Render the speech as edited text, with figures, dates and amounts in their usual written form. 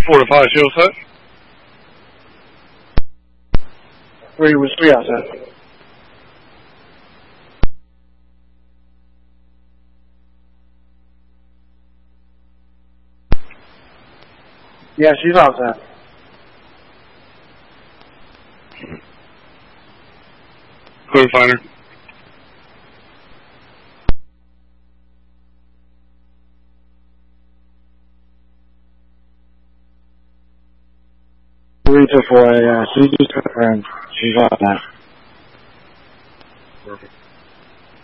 45 shield set. 3 was 3 outside. Yeah, she's outside. Go and find her. Three to 4, yeah, she just confirmed. She's outside. Perfect.